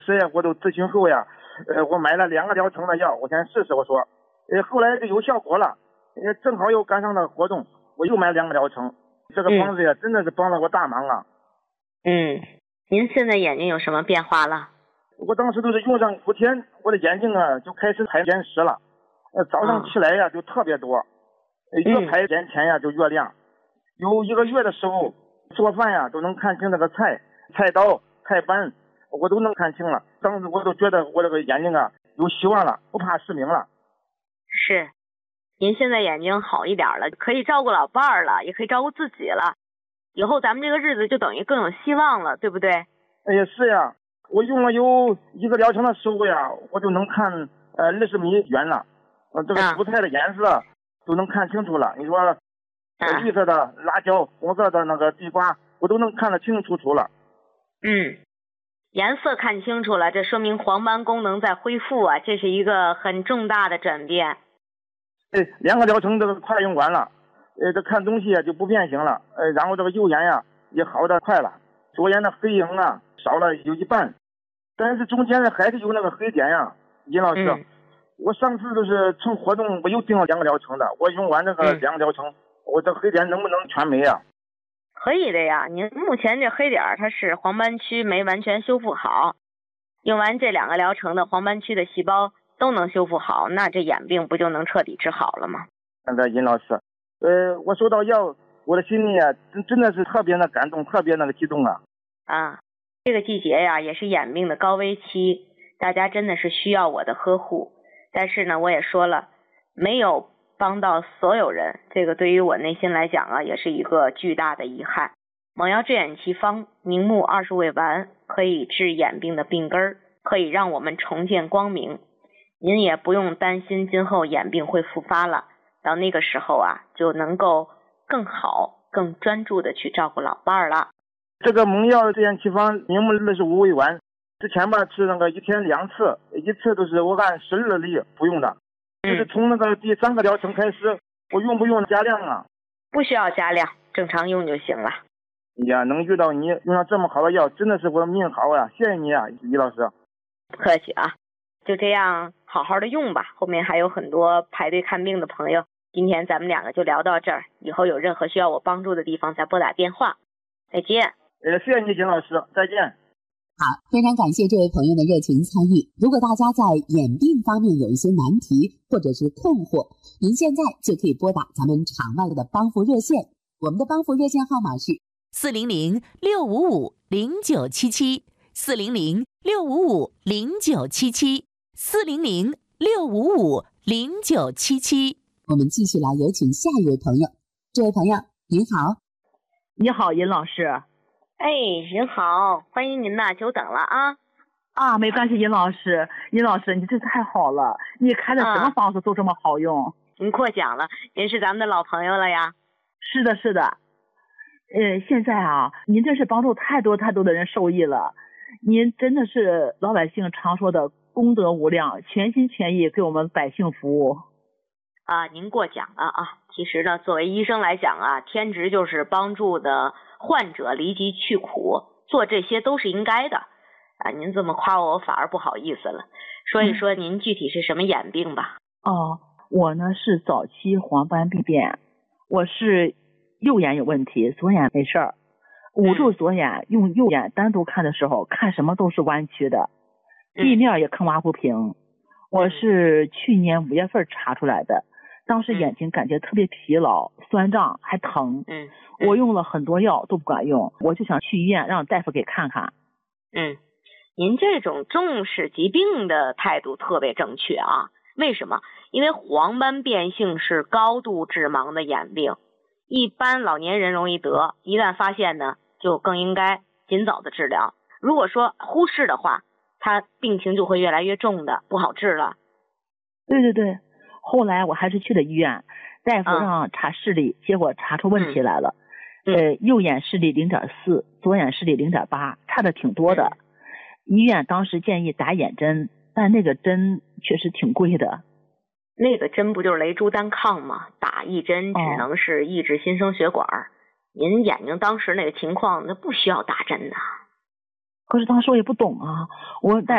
是呀，我都咨询后呀，我买了2个疗程的药，我先试试。我说，后来就有效果了，正好又赶上那个活动，我又买2个疗程。这个方子呀，真的是帮了我大忙啊。 您现在眼睛有什么变化了？ 我当时都是用上5天，我的眼睛啊就开始排眼屎了。早上起来呀就特别多，越排眼前呀就越亮。有1个月的时候，做饭呀都能看清那个菜刀、菜斑，我都能看清了。当时我都觉得我这个眼睛啊有希望了，不怕失明了。 是，您现在眼睛好一点了，可以照顾老伴儿了，也可以照顾自己了。以后咱们这个日子就等于更有希望了，对不对？ 哎呀，是呀，我用了有1个疗程的时候呀，我就能看20米远了。这个蔬菜的颜色都能看清楚了。你说，绿色的辣椒，红色的那个地瓜，我都能看得清清楚楚了。 颜色看清楚了，这说明黄斑功能在恢复啊，这是一个很重大的转变。 2个疗程这个快用完了，这看东西就不变形了，然后这个右眼呀也好得快了，左眼的黑影啊少了有1半，但是中间呢还是有那个黑点呀。尹老师，我上次就是趁活动我又订了2个疗程的，我用完这个2个疗程，我这黑点能不能全没啊？ 可以的呀，您目前这黑点它是黄斑区没完全修复好，用完这2个疗程的黄斑区的细胞都能修复好，那这眼病不就能彻底治好了吗？ 那个尹老师，我收到药，我的心里啊真的是特别的感动，特别那个激动啊。 这个季节呀也是眼病的高危期，大家真的是需要我的呵护。但是呢，我也说了，没有帮到所有人，这个对于我内心来讲啊，也是一个巨大的遗憾。猛药治眼奇方，明目20味丸，可以治眼病的病根儿，可以让我们重见光明。您也不用担心今后眼病会复发了，到那个时候啊，就能够更好、更专注的去照顾老伴儿了。 这个猛药治眼奇方，明目65味丸，之前吧吃那个1天2次，一次都是我按12粒服用的。就是从那个第3个疗程开始，我用不用加量啊？ 不需要加量，正常用就行了。 呀，能遇到你用上这么好的药，真的是我的命好啊！谢谢你啊，李老师。 不客气啊，就这样好好的用吧。后面还有很多排队看病的朋友，今天咱们2个就聊到这儿，以后有任何需要我帮助的地方再拨打电话。再见。 谢谢你，金老师，再见。 好，非常感谢这位朋友的热情参与。如果大家在眼病方面有一些难题或者是困惑，您现在就可以拨打咱们场外的帮扶热线，我们的帮扶热线号码是 400-655-0977，400-655-0977。 我们继续来有请下一位朋友。这位朋友您好。 你好，尹老师。 您好，欢迎您呐，久等了啊。 没关系，尹老师，尹老师，你这太好了，你开的什么方子都这么好用。 您过奖了，您是咱们的老朋友了呀。 是的，是的。现在啊，您真是帮助太多太多的人受益了，您真的是老百姓常说的功德无量，全心全意给我们百姓服务。 您过奖了啊。其实呢，作为医生来讲啊，天职就是帮助的患者离疾去苦，做这些都是应该的您这么夸我反而不好意思了。说一说您具体是什么眼病吧。 我呢是早期黄斑病变，我是右眼有问题，左眼没事儿。捂住左眼，用右眼单独看的时候，看什么都是弯曲的，地面也坑洼不平。我是去年5月份查出来的，当时眼睛感觉特别疲劳、酸胀还疼。我用了很多药都不管用，我就想去医院让大夫给看看。 您这种重视疾病的态度特别正确啊。为什么？因为黄斑变性是高度致盲的眼病，一般老年人容易得，一旦发现呢，就更应该尽早的治疗。如果说忽视的话，他病情就会越来越重的，不好治了。 对，后来我还是去了医院，大夫让查视力，结果查出问题来了。右眼视力0.4，左眼视力0.8，差的挺多的。医院当时建议打眼针，但那个针确实挺贵的。 那个针不就是雷珠单抗吗？打一针只能是抑制新生血管。您眼睛当时那个情况，那不需要打针的。 可是当时我也不懂啊，我